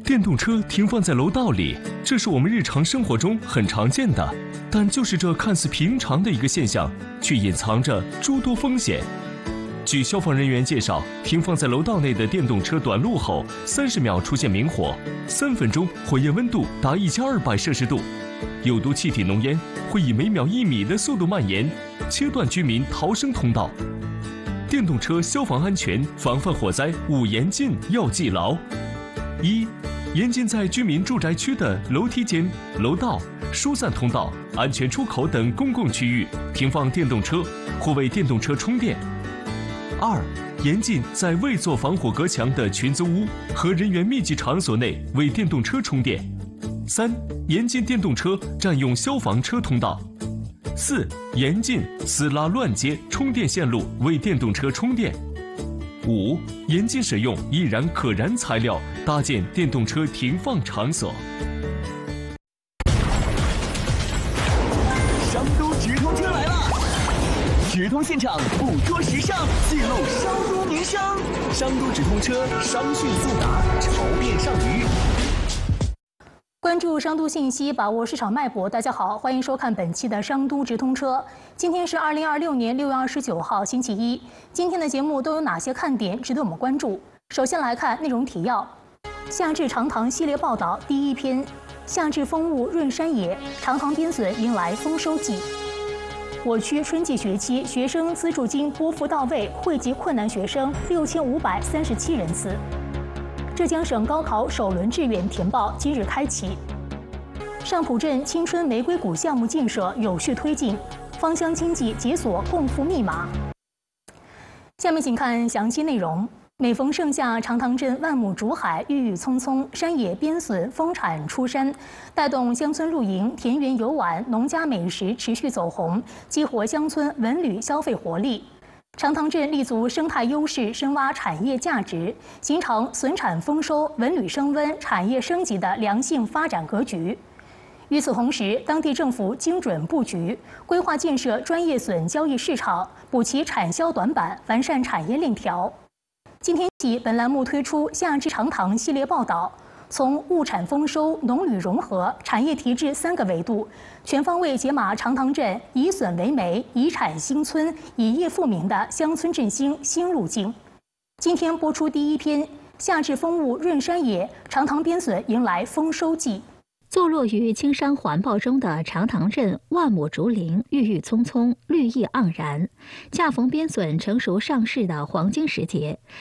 电动车停放在楼道里，这是我们日常生活中很常见的，但就是这看似平常的一个现象，却隐藏着诸多风险。据消防人员介绍，停放在楼道内的电动车短路后，30秒出现明火，3分钟火焰温度达1200摄氏度，有毒气体浓烟会以每秒1米的速度蔓延，切断居民逃生通道。电动车消防安全防范火灾5严禁要记牢：一、严禁在居民住宅区的楼梯间、楼道、疏散通道、安全出口等公共区域停放电动车或为电动车充电。2、严禁在未做防火隔墙的群租屋和人员密集场所内为电动车充电。3、严禁电动车占用消防车通道。4、严禁私拉乱接充电线路为电动车充电。5、严禁使用易燃可燃材料搭建电动车停放场所。 商都直通车来了，直通现场捕捉时尚，记录商都名声。商都直通车，商讯速达，潮变上鱼。 关注商都信息，把握市场脉搏。大家好，欢迎收看本期的商都直通车。今天是2026年6月29号，星期一。今天的节目都有哪些看点值得我们关注？首先来看内容提要：夏至长塘系列报道第一篇，夏至风物润山野，长塘边笋迎来丰收季。我区春季学期学生资助金拨付到位，惠及困难学生6537人次。浙江省高考首轮志愿填报今日开启。上浦镇青春玫瑰谷项目建设有序推进，芳香经济解锁共付密码。下面请看详细内容。每逢盛夏，长塘镇万亩竹海郁郁葱葱，山野边笋丰产出山，带动乡村露营、田园游玩、农家美食持续走红，激活乡村文旅消费活力。长塘镇立足生态优势，深挖产业价值，形成笋产丰收、文旅升温、产业升级的良性发展格局。与此同时，当地政府精准布局，规划建设专业笋交易市场，补齐产销短板，完善产业链条。今天起，本栏目推出夏至长塘系列报道，从物产丰收、农旅融合、产业提质3个维度，全方位解码长塘镇以笋为媒、以产兴村、以业富民的乡村振兴新路径。今天播出第一篇，夏至风物润山野，长塘边笋迎来丰收季。 坐落于青山环抱中的长塘镇，万亩竹林郁郁葱葱，绿意盎然。恰逢边笋成熟上市的黄金时节，